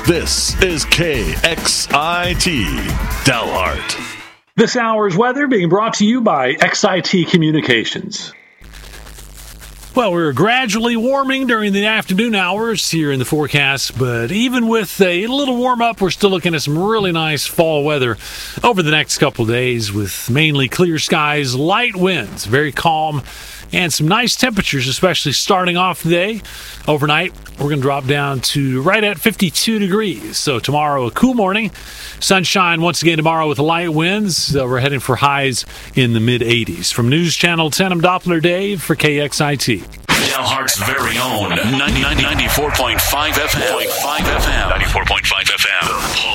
This is KXIT Delhart. This hour's weather being brought to you by XIT Communications. Well, we're gradually warming during the afternoon hours here in the forecast, but even with a little warm up, we're still looking at some really nice fall weather over the next couple of days with mainly clear skies, light winds, very calm, and some nice temperatures, especially starting off the day. Overnight, we're going to drop down to right at 52 degrees. So tomorrow, a cool morning. Sunshine once again tomorrow with light winds. We're heading for highs in the mid-80s. From News Channel 10, I'm Doppler Dave for KXIT. Delhart's very own 94.5 FM. 94.5 FM.